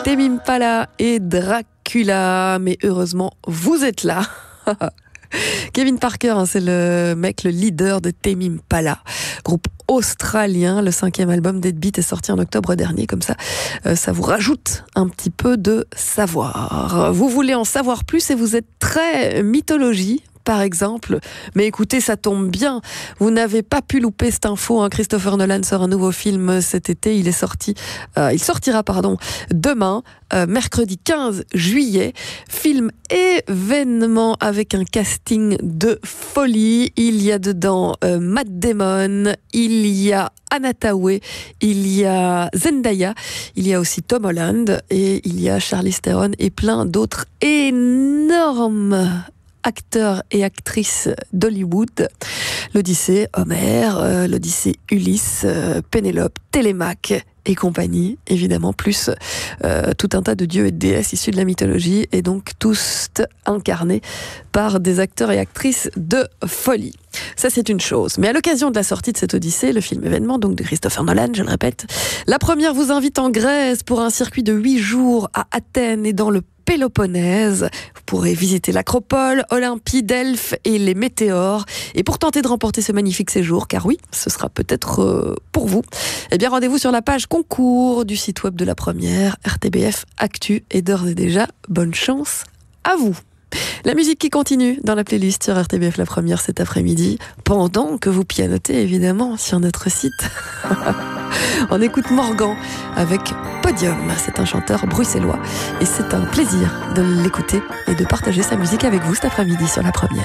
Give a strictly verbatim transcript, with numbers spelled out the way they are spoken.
Tame Impala et Dracula. Mais heureusement, vous êtes là. Kevin Parker, hein, c'est le mec, le leader de Tame Impala, groupe australien. Le cinquième album Deadbeat est sorti en octobre dernier, comme ça, euh, ça vous rajoute un petit peu de savoir. Vous voulez en savoir plus et vous êtes très mythologie, par exemple, mais écoutez, ça tombe bien, vous n'avez pas pu louper cette info, hein. Christopher Nolan sort un nouveau film cet été, il est sorti, euh, il sortira pardon demain, euh, mercredi quinze juillet, film événement avec un casting de folie. Il y a dedans euh, Matt Damon, il y a Anna Thaoué, il y a Zendaya, il y a aussi Tom Holland et il y a Charlize Theron et plein d'autres énormes acteurs et actrices d'Hollywood. L'Odyssée, Homer, euh, l'Odyssée Ulysse, euh, Pénélope, Télémaque et compagnie, évidemment, plus euh, tout un tas de dieux et de déesses issus de la mythologie, et donc tous incarnés par des acteurs et actrices de folie. Ça, c'est une chose. Mais à l'occasion de la sortie de cette Odyssée, le film événement, donc de Christopher Nolan, je le répète, la première vous invite en Grèce pour un circuit de huit jours à Athènes et dans le Péloponnèse. Vous pourrez visiter l'Acropole, Olympie, Delphes et les météores. Et pour tenter de remporter ce magnifique séjour, car oui, ce sera peut-être euh, pour vous, eh bien rendez-vous sur la page concours du site web de la première, R T B F Actu. Et d'ores et déjà, bonne chance à vous. La musique qui continue dans la playlist sur R T B F La Première cet après-midi, pendant que vous pianotez évidemment sur notre site. On écoute Morgan avec Podium. C'est un chanteur bruxellois et c'est un plaisir de l'écouter et de partager sa musique avec vous cet après-midi sur La Première.